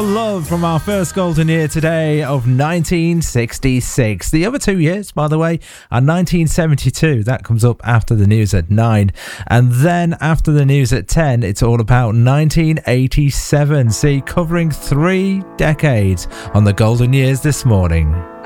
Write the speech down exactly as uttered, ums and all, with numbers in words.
Love from our first golden year today of nineteen sixty-six. The other two years, by the way, are nineteen seventy-two. That comes up after the news at nine. And then after the news at ten, it's all about nineteen eighty-seven. See, covering three decades on the golden years this morning.